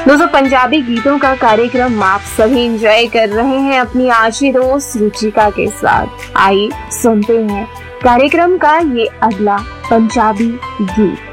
दोस्तों, पंजाबी गीतों का कार्यक्रम आप सभी एंजॉय कर रहे हैं अपनी आशी दोस्त रुचिका के साथ। आइए सुनते हैं कार्यक्रम का ये अगला पंजाबी गीत।